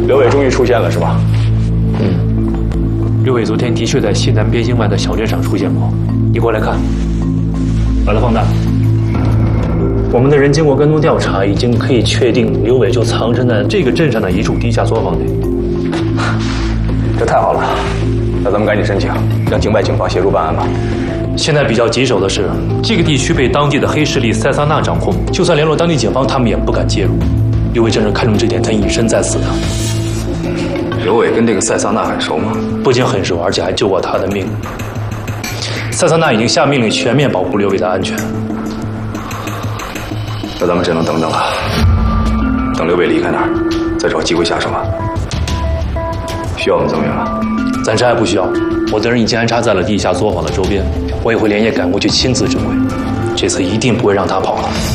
刘伟终于出现了，是吧？ 刘伟昨天的确在西南边境外的小镇上出现过，你过来看，把它放大。我们的人经过跟踪调查，已经可以确定刘伟就藏身在这个镇上的一处地下作坊内。 这太好了，那咱们赶紧申请，让境外警方协助办案吧。 现在比较棘手的是，这个地区被当地的黑势力塞萨纳掌控，就算联络当地警方，他们也不敢介入。刘伟正是看中这点，才隐身在此的。 刘伟跟这个塞萨纳很熟吗？ 不仅很熟，而且还救过他的命。塞萨纳已经下命令全面保护刘伟的安全。 那咱们只能等等了，等刘伟离开那儿，再找机会下手啊。需要我们增援吗？ 暂时还不需要，我的人已经安插在了地下作坊的周边，我也会连夜赶过去亲自指挥。这次一定不会让他跑了。